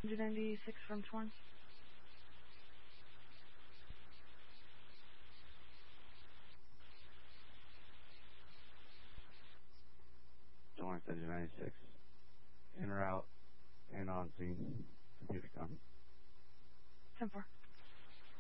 196 from Torrance. Torrance engine 96. En route and on scene. Computer com. 10-4.